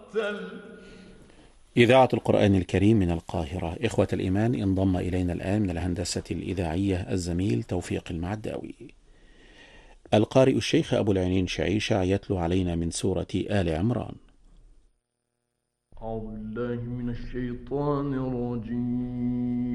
إذاعة القرآن الكريم من القاهرة. إخوة الإيمان، انضم إلينا الآن من الهندسة الإذاعية الزميل توفيق المعداوي. القارئ الشيخ أبو العينين شعيشة يتلو علينا من سورة آل عمران. أعوذ بالله من الشيطان الرجيم.